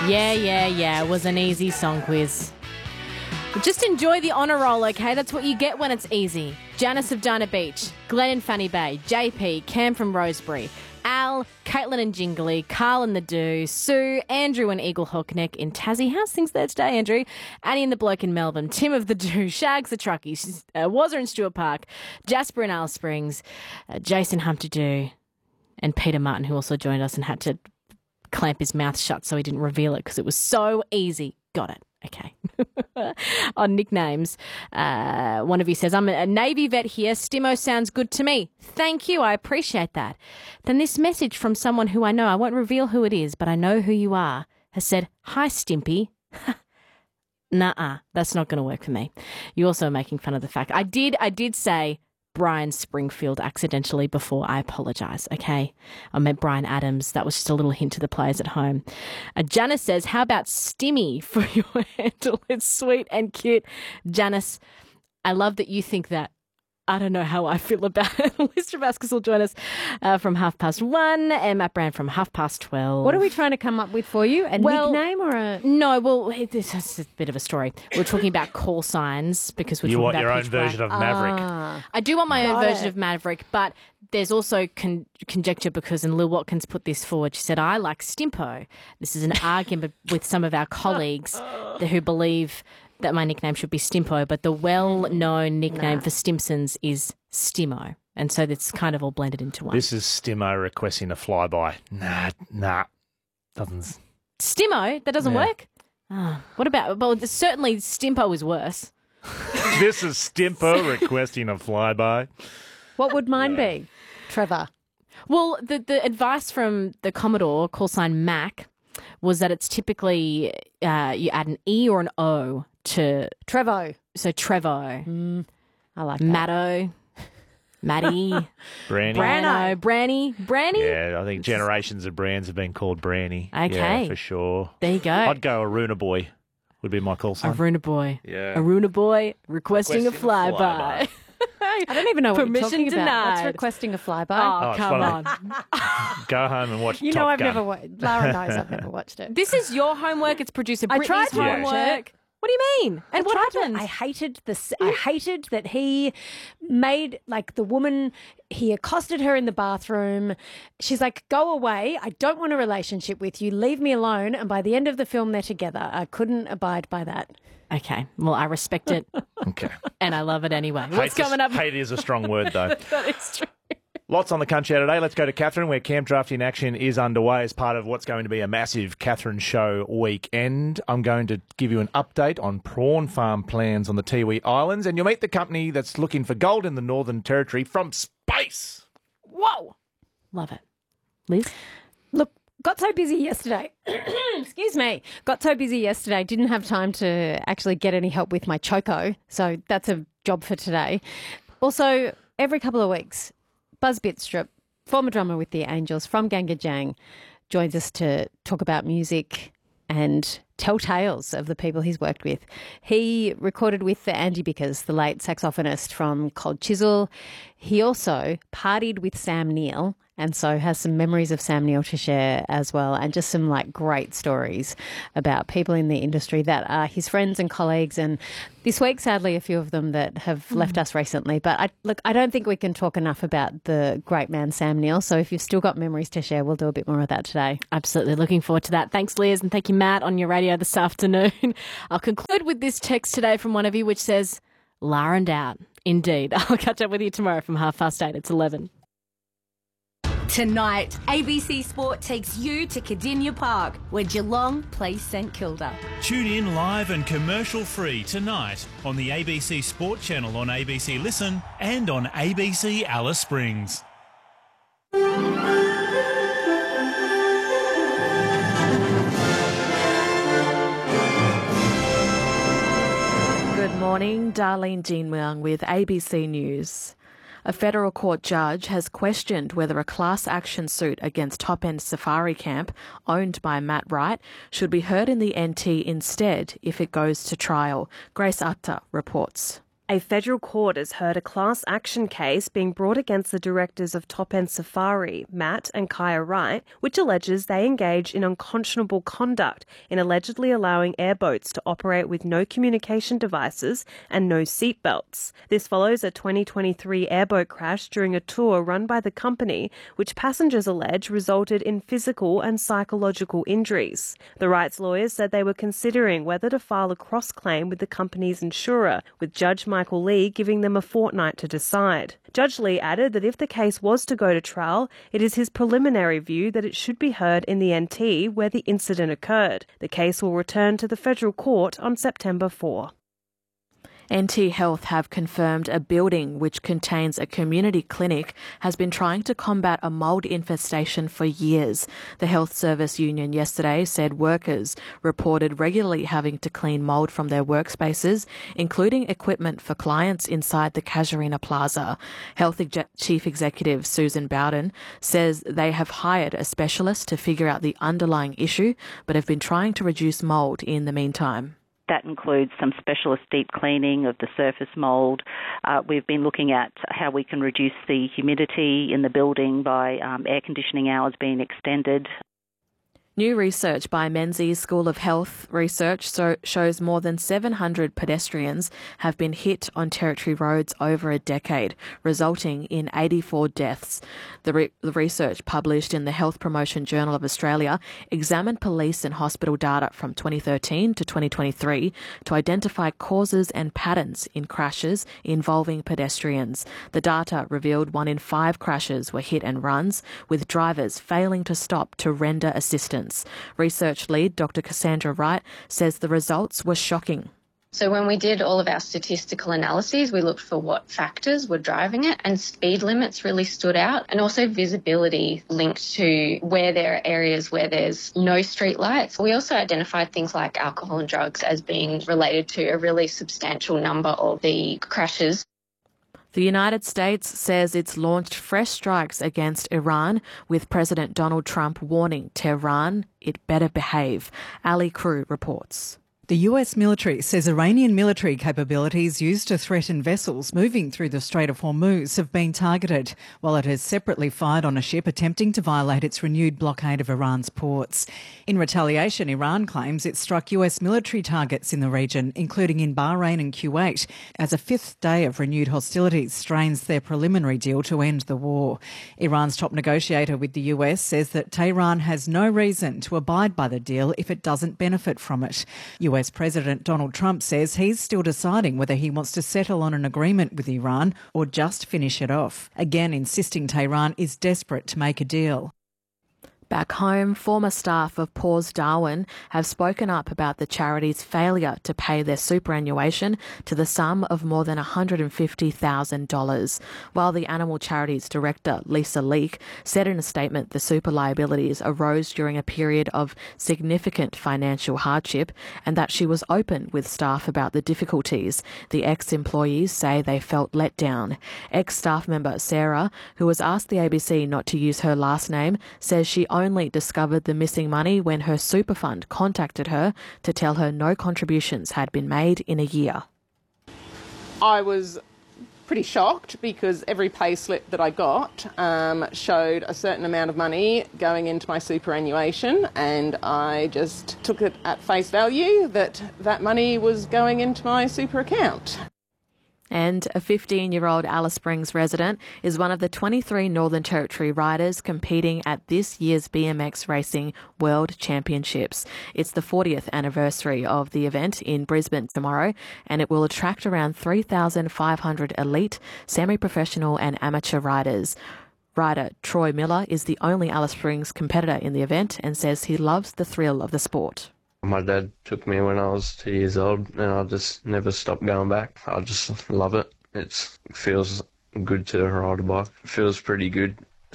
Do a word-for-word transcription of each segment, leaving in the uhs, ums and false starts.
Yeah, yeah, yeah. It was an easy song quiz. Just enjoy the honour roll, okay? That's what you get when it's easy. Janice of Dana Beach, Glenn in Fanny Bay, J P, Cam from Rosebery, Al, Caitlin and Jingly, Carl and the Do, Sue, Andrew and Eagle Hawk Neck in Tassie. How's things there today, Andrew? Annie and the Bloke in Melbourne, Tim of the Do, Shags the Truckie, uh, Wazza in Stewart Park, Jasper in Alice Springs, uh, Jason Humpty-Doo, and Peter Martin, who also joined us and had to clamp his mouth shut so he didn't reveal it because it was so easy. Got it. Okay. On nicknames, uh, one of you says, I'm a Navy vet here. Stimo sounds good to me. Thank you. I appreciate that. Then this message from someone who I know, I won't reveal who it is, but I know who you are, has said, hi, Stimpy. Nuh-uh. That's not going to work for me. You're also making fun of the fact. I did, I did say Brian Springfield accidentally before. I apologise, okay? I meant Brian Adams. That was just a little hint to the players at home. Uh, Janice says, how about Stimmy for your handle? It's sweet and cute. Janice, I love that you think that. I don't know how I feel about it. Liz Travascus will join us uh, from half past one and Matt Brand from half past twelve. What are we trying to come up with for you? A well, nickname or a... No, well, this is a bit of a story. We're talking about call signs because we're you talking want about your own pitch version black. of Maverick. Ah. I do want my own Got version it. of Maverick, but there's also con- conjecture because, and Lil Watkins put this forward, she said, I like Stimpo. This is an argument with some of our colleagues who believe that my nickname should be Stimpo, but the well-known nickname Nah. for Stimpsons is Stimo. And so it's kind of all blended into one. This is Stimo requesting a flyby. Nah, nah. Doesn't. Stimo? That doesn't Yeah. work? Oh, what about, well, certainly Stimpo is worse. This is Stimpo requesting a flyby. What would mine be, Trevor? Well, the, the advice from the Commodore, call sign Mac, was that it's typically uh, you add an E or an O to, Trevo. so Trevo, Mm, I like that. Matto, Matty, Branny. Brano, Branny, Branny. Yeah, I think generations of brands have been called Branny. Okay. Yeah, for sure. There you go. I'd go Aruna Boy would be my call sign. Aruna Boy. Yeah. Aruna Boy requesting, Requesting a a flyby. flyby. I don't even know what Permission you're talking about. What's denied. requesting a flyby? Oh, Oh, it's come funny. on. Go home and watch you Top know I've Gun. never watched. Lara knows I've never watched it. This is your homework. It's producer I Brittany's tried to watch homework. it. What do you mean? And I what tried to- happened? I hated this. I hated that he made like the woman. He accosted her in the bathroom. She's like, "Go away! I don't want a relationship with you. Leave me alone." And by the end of the film, they're together. I couldn't abide by that. Okay. Well, I respect it Okay. and I love it anyway. What's Hate coming is, up? Hate is a strong word, though. That is true. Lots on the country today. Let's go to Catherine, where camp drafting action is underway as part of what's going to be a massive Catherine Show weekend. I'm going to give you an update on prawn farm plans on the Tiwi Islands, and you'll meet the company that's looking for gold in the Northern Territory from space. Whoa. Love it. Liz? Look, got so busy yesterday. Excuse me. Got so busy yesterday. Didn't have time to actually get any help with my choco. So that's a job for today. Also, every couple of weeks, Buzz Bitstrip, former drummer with the Angels from Gangajang, joins us to talk about music and tell tales of the people he's worked with. He recorded with the Andy Bickers, the late saxophonist from Cold Chisel. He also partied with Sam Neill, and so has some memories of Sam Neill to share as well, and just some like great stories about people in the industry that are his friends and colleagues. And this week, sadly, a few of them that have left us recently. But I, look, I don't think we can talk enough about the great man Sam Neill. So if you've still got memories to share, we'll do a bit more of that today. Absolutely. Looking forward to that. Thanks, Liz, and thank you, Matt, on your radio this afternoon. I'll conclude with this text today from one of you, which says, Larend out. Indeed. I'll catch up with you tomorrow from half past eight. It's eleven. Tonight, A B C Sport takes you to Cardinia Park, where Geelong plays St Kilda. Tune in live and commercial-free tonight on the A B C Sport channel on A B C Listen and on A B C Alice Springs. Good morning, Darlene Jean Muang with A B C News. A federal court judge has questioned whether a class action suit against Top End Safari Camp, owned by Matt Wright, should be heard in the N T instead if it goes to trial. Grace Akhtar reports. A federal court has heard a class action case being brought against the directors of Top End Safari, Matt and Kaya Wright, which alleges they engaged in unconscionable conduct in allegedly allowing airboats to operate with no communication devices and no seatbelts. This follows a twenty twenty-three airboat crash during a tour run by the company, which passengers allege resulted in physical and psychological injuries. The Wrights' lawyers said they were considering whether to file a cross-claim with the company's insurer, with Judge Michael Lee giving them a fortnight to decide. Judge Lee added that if the case was to go to trial, it is his preliminary view that it should be heard in the N T where the incident occurred. The case will return to the federal court on September fourth. N T Health have confirmed a building which contains a community clinic has been trying to combat a mould infestation for years. The Health Service Union yesterday said workers reported regularly having to clean mould from their workspaces, including equipment for clients inside the Casuarina Plaza. Health Ex- Chief Executive Susan Bowden says they have hired a specialist to figure out the underlying issue, but have been trying to reduce mould in the meantime. That includes some specialist deep cleaning of the surface mould. Uh, we've been looking at how we can reduce the humidity in the building by um, air conditioning hours being extended. New research by Menzies School of Health Research so shows more than seven hundred pedestrians have been hit on Territory roads over a decade, resulting in eighty-four deaths. The, re- the research, published in the Health Promotion Journal of Australia, examined police and hospital data from twenty thirteen to twenty twenty-three to identify causes and patterns in crashes involving pedestrians. The data revealed one in five crashes were hit and runs, with drivers failing to stop to render assistance. Research lead Doctor Cassandra Wright says the results were shocking. So when we did all of our statistical analyses, we looked for what factors were driving it, and speed limits really stood out, and also visibility linked to where there are areas where there's no street lights. We also identified things like alcohol and drugs as being related to a really substantial number of the crashes. The United States says it's launched fresh strikes against Iran, with President Donald Trump warning Tehran it better behave. Ali Crew reports. The U S military says Iranian military capabilities used to threaten vessels moving through the Strait of Hormuz have been targeted, while it has separately fired on a ship attempting to violate its renewed blockade of Iran's ports. In retaliation, Iran claims it struck U S military targets in the region, including in Bahrain and Kuwait, as a fifth day of renewed hostilities strains their preliminary deal to end the war. Iran's top negotiator with the U S says that Tehran has no reason to abide by the deal if it doesn't benefit from it. U S President Donald Trump says he's still deciding whether he wants to settle on an agreement with Iran or just finish it off, again insisting Tehran is desperate to make a deal. Back home, former staff of Paws Darwin have spoken up about the charity's failure to pay their superannuation to the sum of more than one hundred fifty thousand dollars. While the animal charity's director, Lisa Leake, said in a statement the super liabilities arose during a period of significant financial hardship and that she was open with staff about the difficulties, the ex-employees say they felt let down. Ex-staff member Sarah, who was asked the A B C not to use her last name, says she only discovered the missing money when her super fund contacted her to tell her no contributions had been made in a year. I was pretty shocked because every pay slip that I got um, showed a certain amount of money going into my superannuation, and I just took it at face value that that money was going into my super account. And a fifteen-year-old Alice Springs resident is one of the twenty-three Northern Territory riders competing at this year's B M X Racing World Championships. It's the fortieth anniversary of the event in Brisbane tomorrow, and it will attract around three thousand five hundred elite, semi-professional and amateur riders. Rider Troy Miller is the only Alice Springs competitor in the event and says he loves the thrill of the sport. My dad took me when I was two years old, and I just never stopped going back. I just love it. It's, it feels good to ride a bike. It feels pretty good.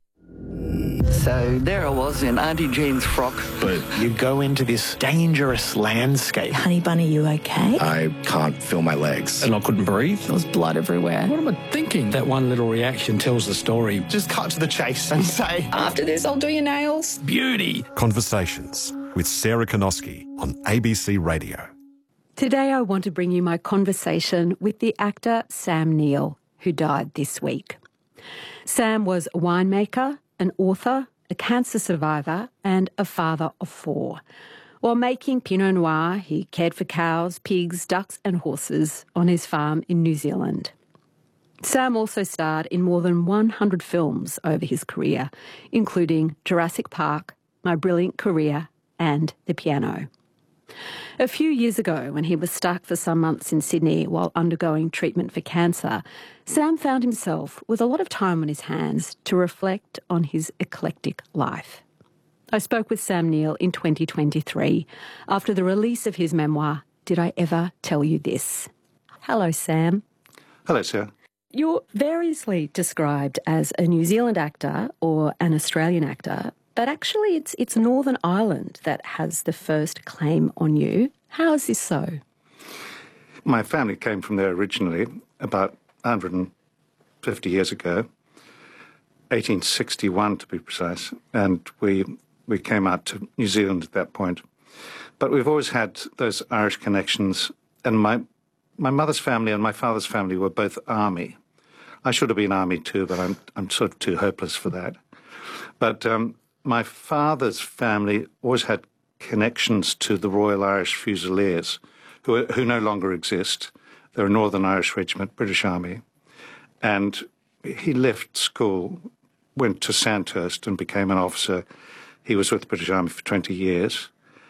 So there I was in Auntie Jean's frock. But you go into this dangerous landscape. Honey Bunny, you okay? I can't feel my legs. And I couldn't breathe. There was blood everywhere. What am I thinking? That one little reaction tells the story. Just cut to the chase and say, after this, I'll do your nails. Beauty. Conversations with Sarah Konoski on A B C Radio. Today I want to bring you my conversation with the actor Sam Neill, who died this week. Sam was a winemaker, an author, a cancer survivor and a father of four. While making Pinot Noir, he cared for cows, pigs, ducks and horses on his farm in New Zealand. Sam also starred in more than one hundred films over his career, including Jurassic Park, My Brilliant Career and The Piano. A few years ago, when he was stuck for some months in Sydney while undergoing treatment for cancer, Sam found himself with a lot of time on his hands to reflect on his eclectic life. I spoke with Sam Neill in twenty twenty-three after the release of his memoir, Did I Ever Tell You This? Hello, Sam. Hello, Sarah. You're variously described as a New Zealand actor or an Australian actor, but actually it's it's Northern Ireland that has the first claim on you. How is this so? My family came from there originally about one hundred fifty years ago, eighteen sixty-one to be precise, and we we came out to New Zealand at that point. But we've always had those Irish connections, and my my mother's family and my father's family were both Army. I should have been Army too, but I'm I'm sort of too hopeless for that. But um, my father's family always had connections to the Royal Irish Fusiliers, who who no longer exist. They're a Northern Irish regiment, British Army. And he left school, went to Sandhurst and became an officer. He was with the British Army for twenty years.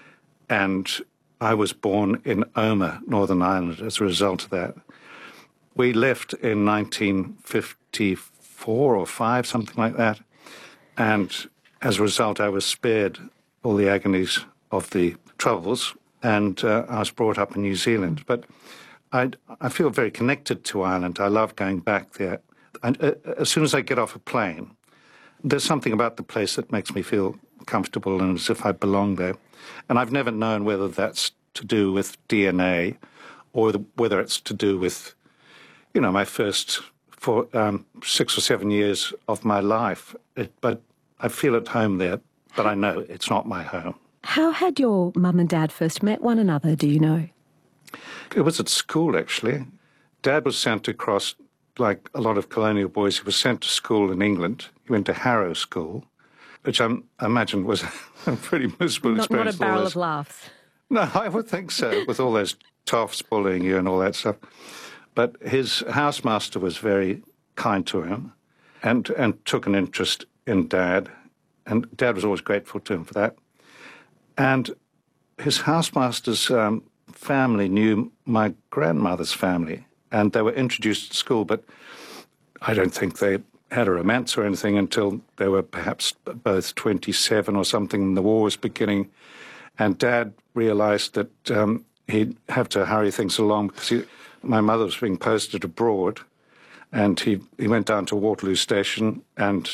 And I was born in Omagh, Northern Ireland, as a result of that. We left in nineteen fifty-four or five, something like that. And as a result, I was spared all the agonies of the Troubles, and uh, I was brought up in New Zealand. But I, I feel very connected to Ireland. I love going back there. And uh, as soon as I get off a plane, there's something about the place that makes me feel comfortable and as if I belong there. And I've never known whether that's to do with D N A or the, whether it's to do with, you know, my first four, um, six or seven years of my life. It, but I feel at home there, but I know it's not my home. How had your mum and dad first met one another, do you know? It was at school, actually. Dad was sent across, like a lot of colonial boys, he was sent to school in England. He went to Harrow School, which I'm, I imagine was a pretty miserable Not, experience. not a barrel those... of laughs. No, I would think so, with all those toffs bullying you and all that stuff. But his housemaster was very kind to him and, and took an interest in Dad. And Dad was always grateful to him for that. And his housemaster's um, family knew my grandmother's family, and they were introduced at school, but I don't think they had a romance or anything until they were perhaps both twenty-seven or something, and the war was beginning. And Dad realised that um, he'd have to hurry things along because he, my mother was being posted abroad, and he, he went down to Waterloo Station and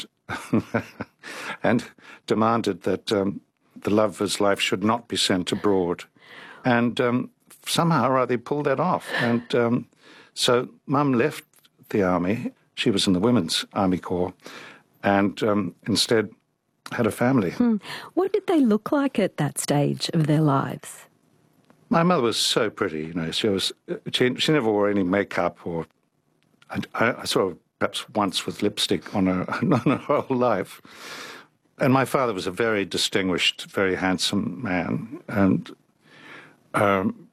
and demanded that um, the love of his life should not be sent abroad. And um, somehow or other he pulled that off. And um, so Mum left the army. She was in the Women's Army Corps and um, instead had a family. Hmm. What did they look like at that stage of their lives? My mother was so pretty, you know. She was she, she never wore any makeup, or I, I saw her perhaps once with lipstick on her, on her whole life. And my father was a very distinguished, very handsome man, and um,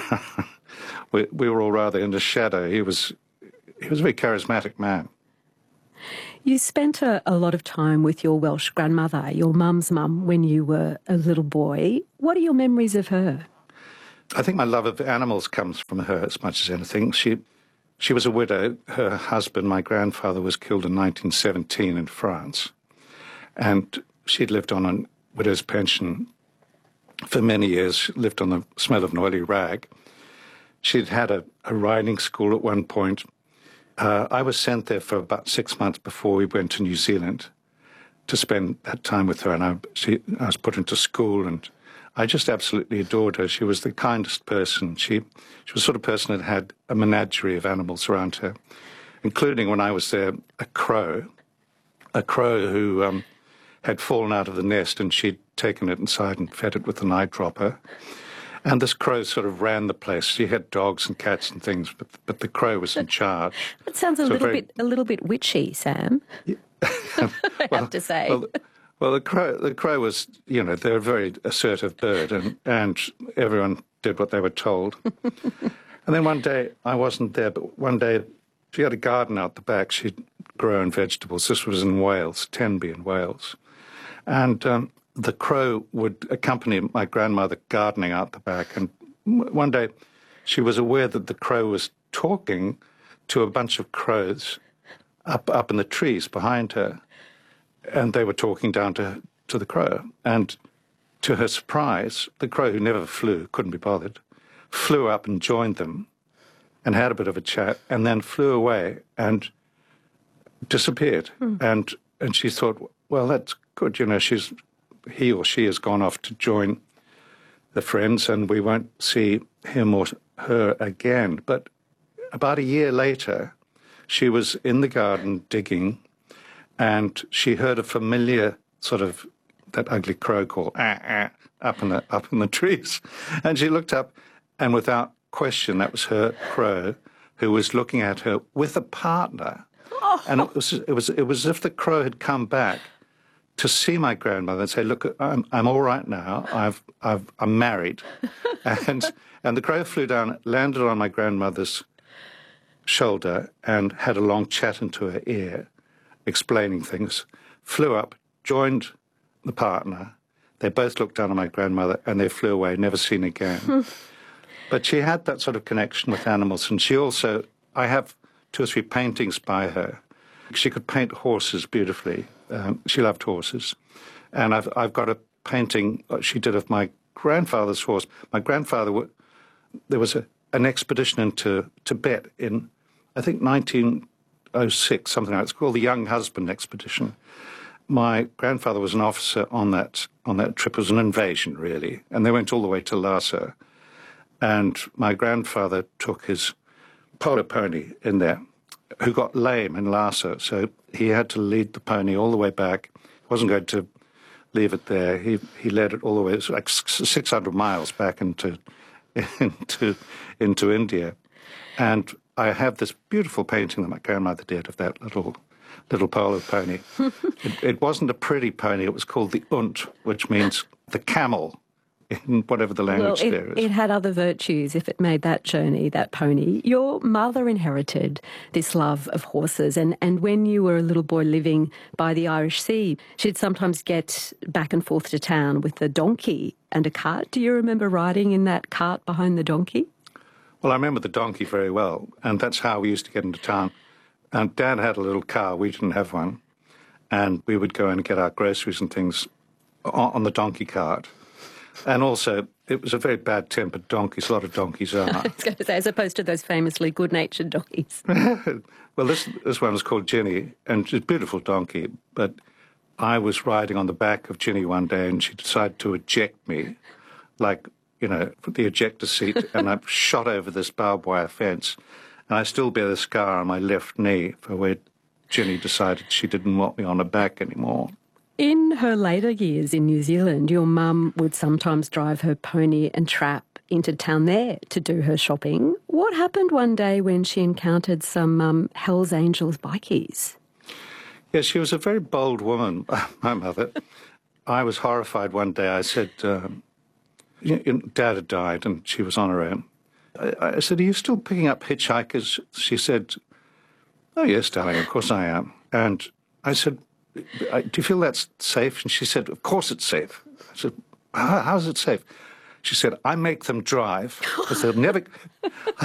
we, we were all rather in the shadow. He was he was a very charismatic man. You spent a, a lot of time with your Welsh grandmother, your mum's mum, when you were a little boy. What are your memories of her? I think my love of animals comes from her as much as anything. She she was a widow. Her husband, my grandfather, was killed in nineteen seventeen in France. And she'd lived on a widow's pension for many years. She lived on the smell of an oily rag. She'd had a, a riding school at one point. Uh, I was sent there for about six months before we went to New Zealand to spend that time with her. And I, she, I was put into school, and I just absolutely adored her. She was the kindest person. She, she was the sort of person that had a menagerie of animals around her, including, when I was there, a crow, a crow who um, had fallen out of the nest, and she'd taken it inside and fed it with an eyedropper. And this crow sort of ran the place. She had dogs and cats and things, but but the crow was in charge. That sounds a So little very- bit a little bit witchy, Sam. I have to say. Well, well, the crow, the crow was, you know, they're a very assertive bird, and, and everyone did what they were told. And then one day, I wasn't there, but one day she had a garden out the back. She'd grown vegetables. This was in Wales, Tenby in Wales. And um, the crow would accompany my grandmother gardening out the back. And w- one day she was aware that the crow was talking to a bunch of crows up up in the trees behind her. And they were talking down to, to the crow. And to her surprise, the crow, who never flew, couldn't be bothered, flew up and joined them and had a bit of a chat and then flew away and disappeared. Hmm. And and she thought, well, that's good. You know, she's he or she has gone off to join the friends and we won't see him or her again. But about a year later, she was in the garden digging and she heard a familiar sort of, that ugly crow call, ah, ah, up in the up in the trees. And she looked up, and without question, that was her crow, who was looking at her with a partner. Oh. And it was it was it was as if the crow had come back to see my grandmother and say, "Look, I'm I'm all right now. I've I've I'm married," and and the crow flew down, landed on my grandmother's shoulder, and had a long chat into her ear, explaining things. Flew up, joined the partner. They both looked down on my grandmother, and they flew away, never seen again. But she had that sort of connection with animals, and she also, I have two or three paintings by her. She could paint horses beautifully. Um, she loved horses. And I've, I've got a painting she did of my grandfather's horse. My grandfather, w- there was a, an expedition into Tibet in, I think, nineteen oh six, something like that. It's called the Young Husband Expedition. My grandfather was an officer on that on that trip. It was an invasion, really. And they went all the way to Lhasa. And my grandfather took his polo pony in there, who got lame in Lhasa. So he had to lead the pony all the way back. He wasn't going to leave it there. He he led it all the way, it was like six hundred miles back into into into India. And I have this beautiful painting that my grandmother did of that little little polo pony. it, it wasn't a pretty pony. It was called the Unt, which means the camel in whatever the language well, it, there is. it had other virtues if it made that journey, that pony. Your mother inherited this love of horses, and, and when you were a little boy living by the Irish Sea, she'd sometimes get back and forth to town with a donkey and a cart. Do you remember riding in that cart behind the donkey? Well, I remember the donkey very well, and that's how we used to get into town. And Dad had a little car, we didn't have one, and we would go and get our groceries and things on, on the donkey cart. And also, it was a very bad-tempered donkey, a lot of donkeys are. I was going to say, as opposed to those famously good-natured donkeys. Well, this this one was called Ginny, and she's a beautiful donkey, but I was riding on the back of Ginny one day, and she decided to eject me, like, you know, put the ejector seat, and I shot over this barbed wire fence. And I still bear the scar on my left knee for where Ginny decided she didn't want me on her back anymore. In her later years in New Zealand, your mum would sometimes drive her pony and trap into town there to do her shopping. What happened one day when she encountered some um, Hells Angels bikies? Yeah, she was a very bold woman, my mother. I was horrified one day. I said, um, you know, Dad had died and she was on her own. I, I said, are you still picking up hitchhikers? She said, oh, yes, darling, of course I am. And I said, do you feel that's safe? And she said, of course it's safe. I said, how, how is it safe? She said, I make them drive because they'll never. I